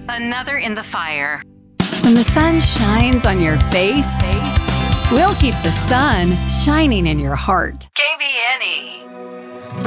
Another in the fire. When the sun shines on your face, we'll keep the sun shining in your heart. KBNE.